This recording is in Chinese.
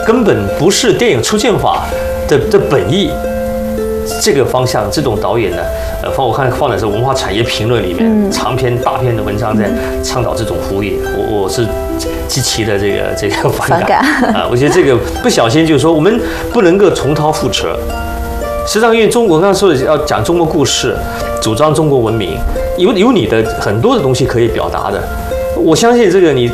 根本不是电影出现法的本意。这个方向，这种导演呢，我看放在这文化产业评论里面，长篇大篇的文章在倡导这种服务业，我是极其的这个反感啊！我觉得这个不小心就是说，我们不能够重蹈覆辙。实际上，因为中国刚刚说的要讲中国故事，主张中国文明，有你的很多的东西可以表达的。我相信这个你